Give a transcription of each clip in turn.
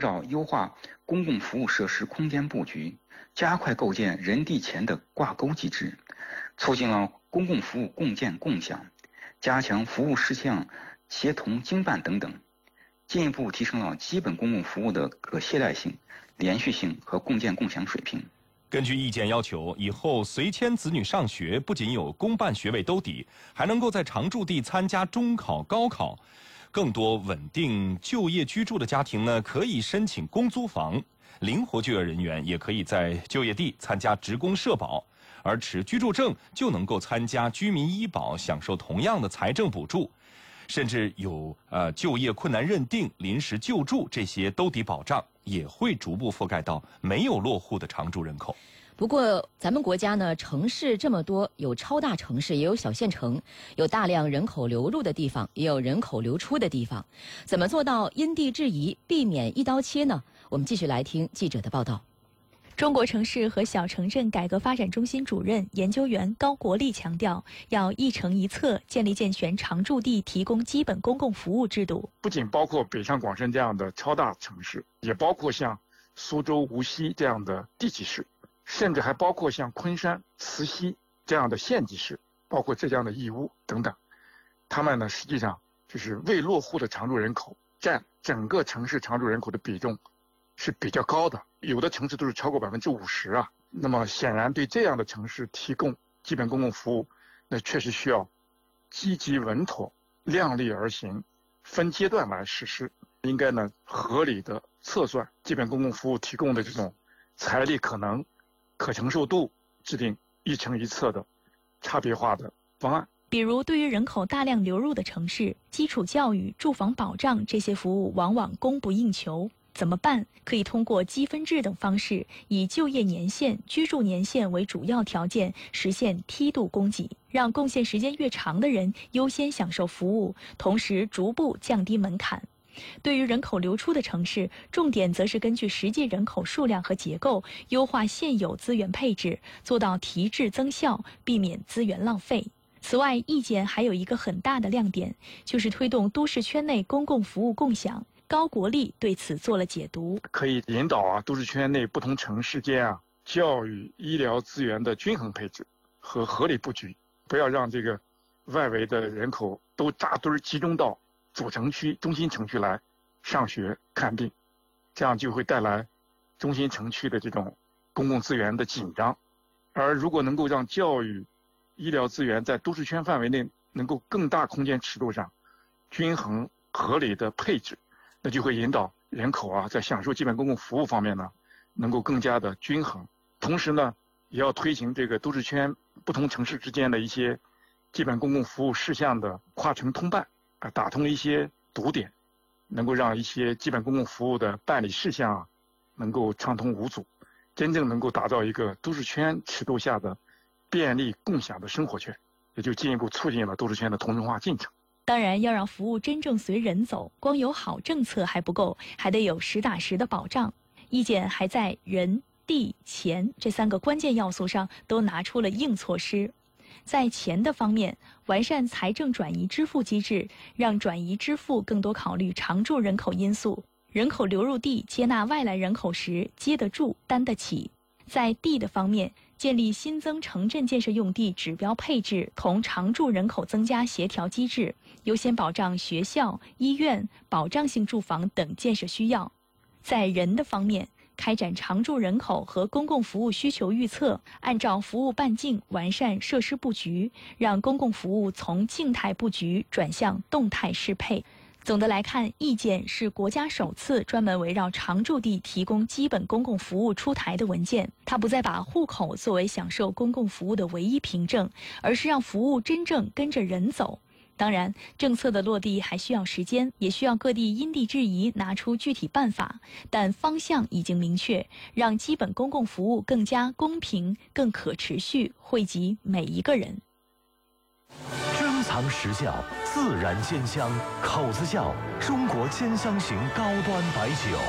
照优化公共服务设施空间布局，加快构建人地钱的挂钩机制，促进了公共服务共建共享，加强服务事项协同经办等等，进一步提升了基本公共服务的可携带性、连续性和共建共享水平。 根据意见要求，以后随迁子女上学不仅有公办学位兜底，还能够在常住地参加中考、高考。更多稳定就业居住的家庭呢，可以申请公租房；灵活就业人员也可以在就业地参加职工社保，而持居住证就能够参加居民医保，享受同样的财政补助。甚至有就业困难认定、临时救助这些兜底保障，也会逐步覆盖到没有落户的常住人口。 不过，咱们国家呢，城市这么多，有超大城市，也有小县城，有大量人口流入的地方，也有人口流出的地方。怎么做到因地制宜，避免一刀切呢？我们继续来听记者的报道。 中国城市和小城镇改革发展中心主任研究员高国立强调，要一城一策，建立健全常住地提供基本公共服务制度。 不仅包括北上广深这样的超大城市，也包括像苏州、无锡这样的地级市，甚至还包括像昆山、慈溪这样的县级市，包括浙江的义乌等等。他们呢，实际上就是未落户的常住人口占整个城市常住人口的比重是比较高的，有的城市都是超过50%啊。那么显然对这样的城市提供基本公共服务，那确实需要积极稳妥、量力而行，分阶段来实施。应该呢合理的测算基本公共服务提供的这种财力可能、可承受度，制定一城一策的差别化的方案。 比如，对于人口大量流入的城市，基础教育、住房保障这些服务往往供不应求。怎么办？可以通过积分制等方式，以就业年限、居住年限为主要条件，实现梯度供给，让贡献时间越长的人优先享受服务，同时逐步降低门槛。对于人口流出的城市，重点则是根据实际人口数量和结构，优化现有资源配置，做到提质增效，避免资源浪费。此外，意见还有一个很大的亮点，就是推动都市圈内公共服务共享。高国立对此做了解读， 可以引导都市圈内不同城市间教育、医疗资源的均衡配置和合理布局，不要让这个外围的人口都扎堆集中到主城区、中心城区来上学看病，这样就会带来中心城区的这种公共资源的紧张。而如果能够让教育、医疗资源在都市圈范围内能够更大空间尺度上均衡合理的配置，那就会引导人口在享受基本公共服务方面呢，能够更加的均衡。同时呢，也要推行这个都市圈不同城市之间的一些基本公共服务事项的跨城通办打通一些堵点，能够让一些基本公共服务的办理事项能够畅通无阻，真正能够打造一个都市圈尺度下的便利共享的生活圈，也就进一步促进了都市圈的同质化进程。 当然，要让服务真正随人走，光有好政策还不够，还得有实打实的保障。意见还在人、地、钱这3个关键要素上都拿出了硬措施。在钱的方面，完善财政转移支付机制，让转移支付更多考虑常住人口因素。人口流入地接纳外来人口时，接得住、担得起。在地的方面，建立新增城镇建设用地指标配置同常住人口增加协调机制，优先保障学校、医院、保障性住房等建设需要。在人的方面，开展常住人口和公共服务需求预测，按照服务半径完善设施布局，让公共服务从静态布局转向动态适配。总的来看，意见是国家首次专门围绕常住地提供基本公共服务出台的文件。它不再把户口作为享受公共服务的唯一凭证，而是让服务真正跟着人走。当然，政策的落地还需要时间，也需要各地因地制宜拿出具体办法，但方向已经明确，让基本公共服务更加公平、更可持续，惠及每一个人。 珍藏实效，自然鲜香，口子窖中国兼香型高端白酒。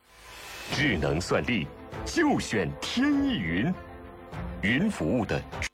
智能算力就选天翼云，云服务的